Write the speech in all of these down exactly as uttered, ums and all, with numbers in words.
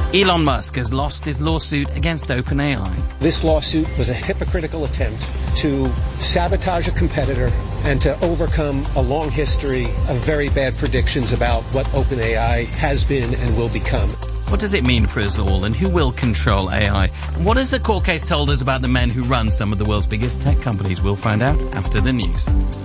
Elon Musk has lost his lawsuit against OpenAI. This lawsuit was a hypocritical attempt to sabotage a competitor and to overcome a long history of very bad predictions about what OpenAI has been and will become. What does it mean for us all, and who will control A I? And what has the court case told us about the men who run some of the world's biggest tech companies? We'll find out after the news.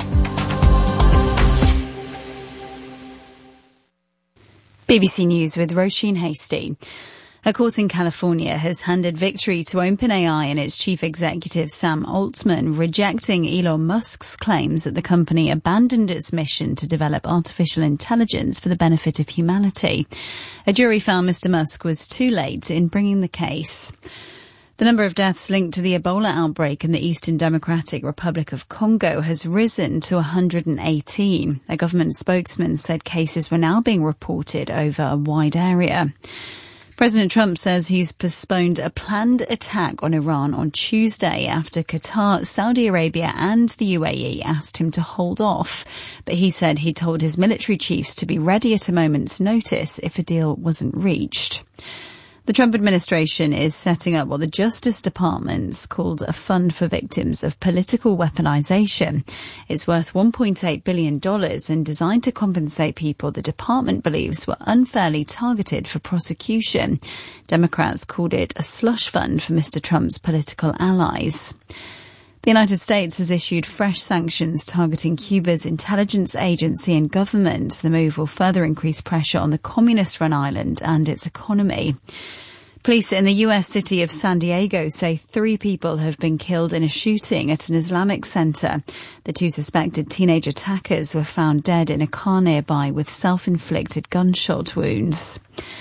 B B C News with Roisin Hasty. A court in California has handed victory to OpenAI and its chief executive Sam Altman, rejecting Elon Musk's claims that the company abandoned its mission to develop artificial intelligence for the benefit of humanity. A jury found Mister Musk was too late in bringing the case. The number of deaths linked to the Ebola outbreak in the Eastern Democratic Republic of Congo has risen to one hundred eighteen. A government spokesman said cases were now being reported over a wide area. President Trump says he's postponed a planned attack on Iran on Tuesday after Qatar, Saudi Arabia and the U A E asked him to hold off. But he said he told his military chiefs to be ready at a moment's notice if a deal wasn't reached. The Trump administration is setting up what the Justice Department's called a fund for victims of political weaponization. It's worth one point eight billion dollars and designed to compensate people the department believes were unfairly targeted for prosecution. Democrats called it a slush fund for Mister Trump's political allies. The United States has issued fresh sanctions targeting Cuba's intelligence agency and government. The move will further increase pressure on the communist-run island and its economy. Police in the U S city of San Diego say three people have been killed in a shooting at an Islamic center. The two suspected teenage attackers were found dead in a car nearby with self-inflicted gunshot wounds.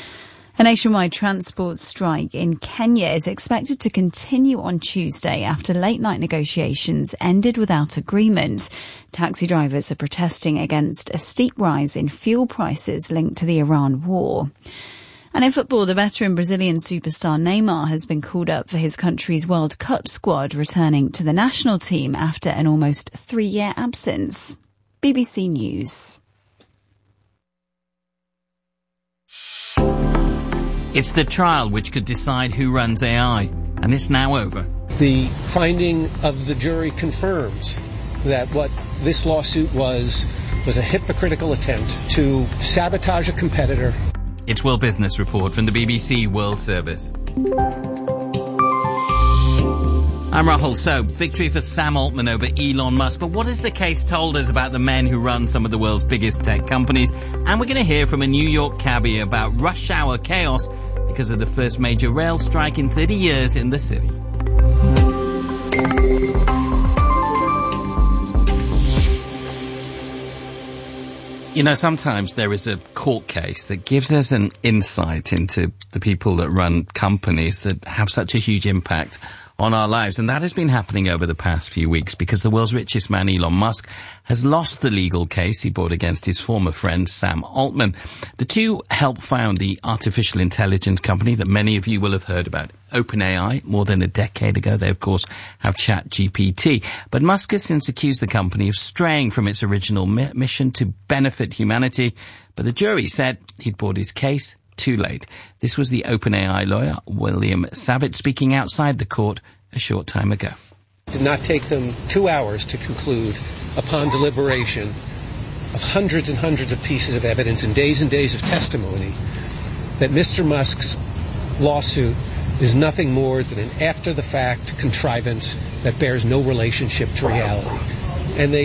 A nationwide transport strike in Kenya is expected to continue on Tuesday after late-night negotiations ended without agreement. Taxi drivers are protesting against a steep rise in fuel prices linked to the Iran war. And in football, the veteran Brazilian superstar Neymar has been called up for his country's World Cup squad, returning to the national team after an almost three-year absence. B B C News. It's the trial which could decide who runs A I, and it's now over. The finding of the jury confirms that what this lawsuit was was a hypocritical attempt to sabotage a competitor. It's World Business Report from the B B C World Service. I'm Rahul. So, victory for Sam Altman over Elon Musk. But what has the case told us about the men who run some of the world's biggest tech companies? And we're going to hear from a New York cabbie about rush hour chaos because of the first major rail strike in thirty years in the city. You know, sometimes there is a court case that gives us an insight into the people that run companies that have such a huge impact on our lives. And that has been happening over the past few weeks because the world's richest man, Elon Musk, has lost the legal case he brought against his former friend, Sam Altman. The two helped found the artificial intelligence company that many of you will have heard about, OpenAI. More than a decade ago, they, of course, have ChatGPT. But Musk has since accused the company of straying from its original mi- mission to benefit humanity. But the jury said he'd brought his case too late. This was the OpenAI lawyer, William Savitz, speaking outside the court a short time ago. It did not take them two hours to conclude, upon deliberation of hundreds and hundreds of pieces of evidence and days and days of testimony, that Mister Musk's lawsuit is nothing more than an after-the-fact contrivance that bears no relationship to reality. And they